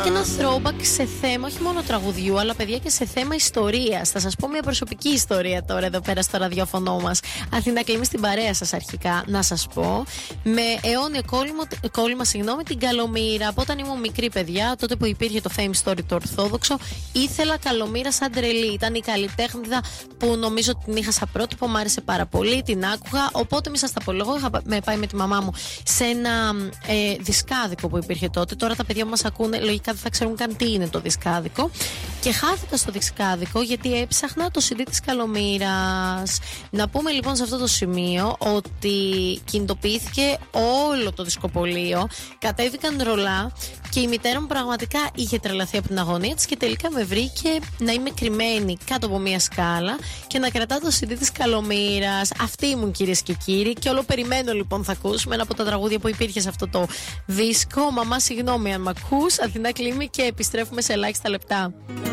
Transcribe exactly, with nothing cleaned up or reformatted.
Και ένα throwback σε θέμα, όχι μόνο τραγουδιού, αλλά παιδιά και σε θέμα ιστορίας. Θα σας πω μια προσωπική ιστορία τώρα εδώ πέρα στο ραδιόφωνο μας. Αθηνά Κλίμη, στην παρέα σας αρχικά, να σας πω. Με αιώνιο κόλλημα, κόλλημα συγγνώμη, την Καλομήρα. Από όταν ήμουν μικρή παιδιά, τότε που υπήρχε το Fame Story το Ορθόδοξο, ήθελα Καλομήρα σαν τρελή. Ήταν η καλλιτέχνηδα που νομίζω την είχα σαν πρότυπο, μου άρεσε πάρα πολύ, την άκουγα. Οπότε μη σας τα πω, εγώ είχα πάει με τη μαμά μου σε ένα ε, δισκάδικο που υπήρχε τότε. Τώρα τα παιδιά που μας ακούνε, λογικά δεν θα ξέρουν καν τι είναι το δισκάδικο. Και χάθηκα στο δισκάδικο γιατί έψαχνα το σι ντι της Καλομήρας. Να πούμε λοιπόν σε αυτό το σημείο ότι κινητοποιήθηκε όλο το δισκοπωλείο, κατέβηκαν ρολά και η μητέρα μου πραγματικά είχε τρελαθεί από την αγωνία της και τελικά με βρήκε να είμαι κρυμμένη κάτω από μια σκάλα και να κρατάω το σι ντι της Καλομήρας. Αυτή ήμουν, κυρίες και κύριοι, και όλο περιμένω λοιπόν θα ακούσουμε ένα από τα τραγούδια που υπήρχε σε αυτό το δίσκο. Μαμά, συγγνώμη αν μ' ακούς. Αθηνά Κλίμη και επιστρέφουμε σε ελάχιστα λεπτά.